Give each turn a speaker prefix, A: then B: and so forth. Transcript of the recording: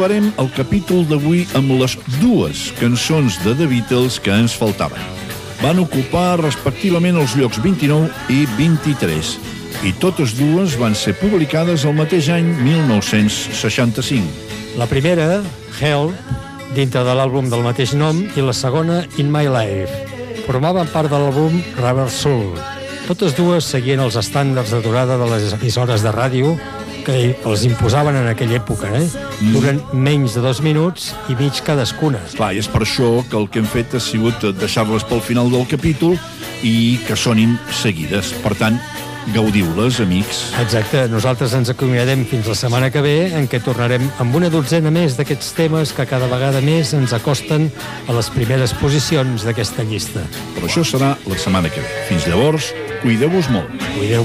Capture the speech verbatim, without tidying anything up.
A: Farem el capítol d'avui amb les dues cançons de The Beatles que ens faltaven. Van ocupar respectivament els llocs vint-i-nou i vint-i-tres, i totes dues van ser publicades el mateix any mil nou-cents seixanta-cinc.
B: La primera, Hell, dintre de l'àlbum del mateix nom, i la segona, In My Life. Formaven part de l'àlbum Rubber Soul. Totes dues seguien els estàndards de durada de les emissores de ràdio que els imposaven en aquella època, eh? Mm. Duren menys de dos minuts i mig cadascuna.
A: Clar, i és per això que el que hem fet ha sigut deixar-les pel final del capítol i que sonin seguides. Per tant, gaudiu-les, amics.
B: Exacte, nosaltres ens acomiadem fins la setmana que ve, en què tornarem amb una dotzena més d'aquests temes que cada vegada més ens acosten a les primeres posicions d'aquesta llista.
A: Però això serà la setmana que ve. Fins llavors, cuideu-vos molt.
B: Cuideu